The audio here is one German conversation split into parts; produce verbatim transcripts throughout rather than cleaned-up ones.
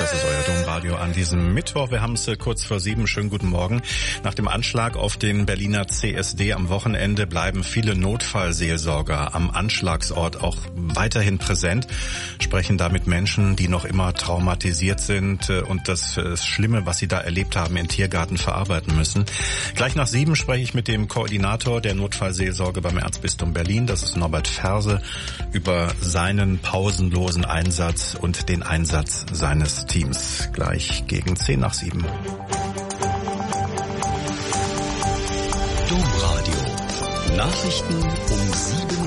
Das ist euer Domradio an diesem Mittwoch. Wir haben es kurz vor sieben. Schönen guten Morgen. Nach dem Anschlag auf den Berliner C S D am Wochenende bleiben viele Notfallseelsorger am Anschlagsort auch weiterhin präsent, sprechen da mit Menschen, die noch immer traumatisiert sind und das Schlimme, was sie da erlebt haben, im Tiergarten verarbeiten müssen. Gleich nach sieben spreche ich mit dem Koordinator der Notfallseelsorge beim Erzbistum Berlin, das ist Norbert Ferse, über seinen pausenlosen Einsatz und den Einsatz seines Teams. Gleich gegen zehn nach sieben. Domradio. Nachrichten um sieben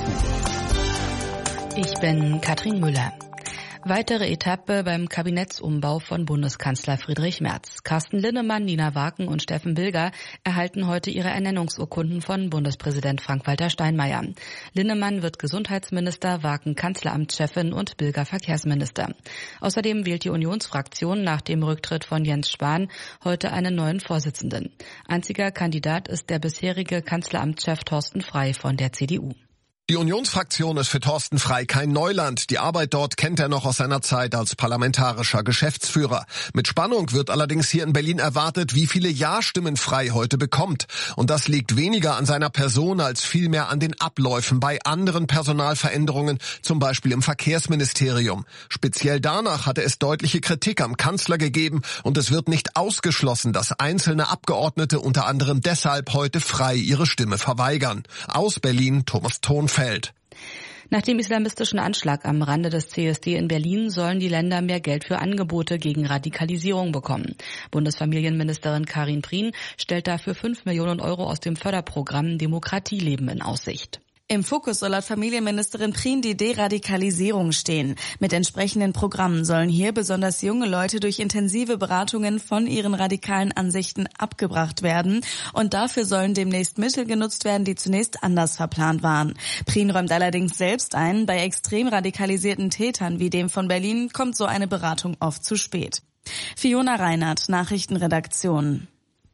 Uhr. Ich bin Katrin Müller. Weitere Etappe beim Kabinettsumbau von Bundeskanzler Friedrich Merz. Carsten Linnemann, Nina Waken und Steffen Bilger erhalten heute ihre Ernennungsurkunden von Bundespräsident Frank-Walter Steinmeier. Linnemann wird Gesundheitsminister, Waken Kanzleramtschefin und Bilger Verkehrsminister. Außerdem wählt die Unionsfraktion nach dem Rücktritt von Jens Spahn heute einen neuen Vorsitzenden. Einziger Kandidat ist der bisherige Kanzleramtschef Thorsten Frey von der C D U. Die Unionsfraktion ist für Thorsten Frey kein Neuland. Die Arbeit dort kennt er noch aus seiner Zeit als parlamentarischer Geschäftsführer. Mit Spannung wird allerdings hier in Berlin erwartet, wie viele Ja-Stimmen Frey heute bekommt. Und das liegt weniger an seiner Person als vielmehr an den Abläufen bei anderen Personalveränderungen, zum Beispiel im Verkehrsministerium. Speziell danach hatte es deutliche Kritik am Kanzler gegeben und es wird nicht ausgeschlossen, dass einzelne Abgeordnete unter anderem deshalb heute Frey ihre Stimme verweigern. Aus Berlin, Thomas Thonfeld. Nach dem islamistischen Anschlag am Rande des C S D in Berlin sollen die Länder mehr Geld für Angebote gegen Radikalisierung bekommen. Bundesfamilienministerin Karin Prien stellt dafür fünf Millionen Euro aus dem Förderprogramm Demokratieleben in Aussicht. Im Fokus soll laut Familienministerin Prien die Deradikalisierung stehen. Mit entsprechenden Programmen sollen hier besonders junge Leute durch intensive Beratungen von ihren radikalen Ansichten abgebracht werden. Und dafür sollen demnächst Mittel genutzt werden, die zunächst anders verplant waren. Prien räumt allerdings selbst ein, bei extrem radikalisierten Tätern wie dem von Berlin kommt so eine Beratung oft zu spät. Fiona Reinhardt, Nachrichtenredaktion.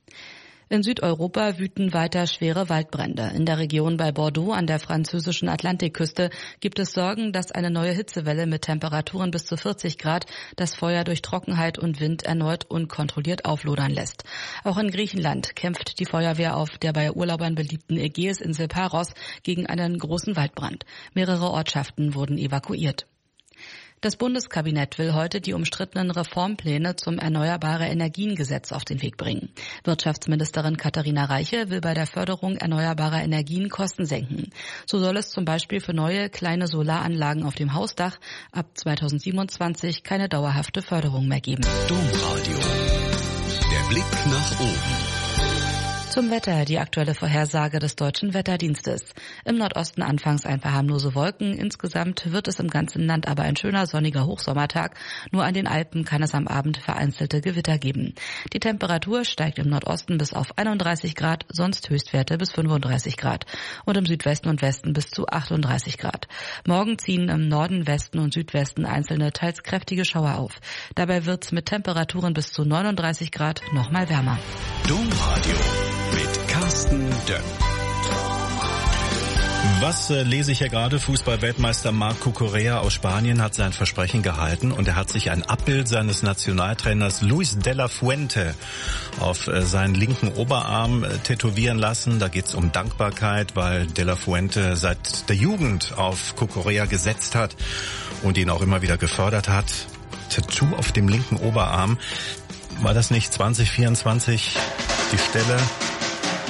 In Südeuropa wüten weiter schwere Waldbrände. In der Region bei Bordeaux an der französischen Atlantikküste gibt es Sorgen, dass eine neue Hitzewelle mit Temperaturen bis zu vierzig Grad das Feuer durch Trockenheit und Wind erneut unkontrolliert auflodern lässt. Auch in Griechenland kämpft die Feuerwehr auf der bei Urlaubern beliebten Ägäisinsel Paros gegen einen großen Waldbrand. Mehrere Ortschaften wurden evakuiert. Das Bundeskabinett will heute die umstrittenen Reformpläne zum Erneuerbare-Energien-Gesetz auf den Weg bringen. Wirtschaftsministerin Katharina Reiche will bei der Förderung erneuerbarer Energien Kosten senken. So soll es zum Beispiel für neue kleine Solaranlagen auf dem Hausdach ab zweitausendsiebenundzwanzig keine dauerhafte Förderung mehr geben. Domradio. Der Blick nach oben. Zum Wetter, die aktuelle Vorhersage des Deutschen Wetterdienstes. Im Nordosten anfangs ein paar harmlose Wolken. Insgesamt wird es im ganzen Land aber ein schöner sonniger Hochsommertag. Nur an den Alpen kann es am Abend vereinzelte Gewitter geben. Die Temperatur steigt im Nordosten bis auf einunddreißig Grad, sonst Höchstwerte bis fünfunddreißig Grad. Und im Südwesten und Westen bis zu achtunddreißig Grad. Morgen ziehen im Norden, Westen und Südwesten einzelne, teils kräftige Schauer auf. Dabei wird's mit Temperaturen bis zu neununddreißig Grad noch mal wärmer. Domradio. Mit Carsten Dönn. Was äh, lese ich hier gerade? Fußball-Weltmeister Marco Correa aus Spanien hat sein Versprechen gehalten und er hat sich ein Abbild seines Nationaltrainers Luis de la Fuente auf äh, seinen linken Oberarm äh, tätowieren lassen. Da geht's um Dankbarkeit, weil de la Fuente seit der Jugend auf Correa gesetzt hat und ihn auch immer wieder gefördert hat. Tattoo auf dem linken Oberarm. War das nicht zwanzig vierundzwanzig die Stelle,